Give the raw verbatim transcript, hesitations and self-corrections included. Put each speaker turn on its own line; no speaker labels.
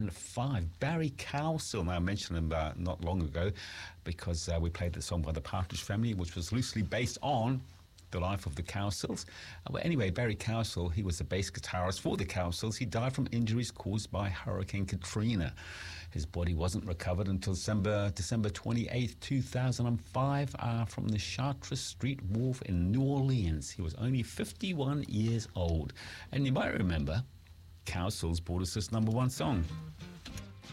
and five. Barry Cowsill. Now, I mentioned him uh, not long ago because uh, we played the song by the Partridge Family, which was loosely based on the life of the Cowsills. Uh, well, anyway, Barry Cowsill, he was the bass guitarist for the Cowsills. He died from injuries caused by Hurricane Katrina. His body wasn't recovered until December, December twenty-eighth, two thousand five, uh, from the Chartres Street Wharf in New Orleans. He was only fifty-one years old. And you might remember Cowsills brought us this number one song.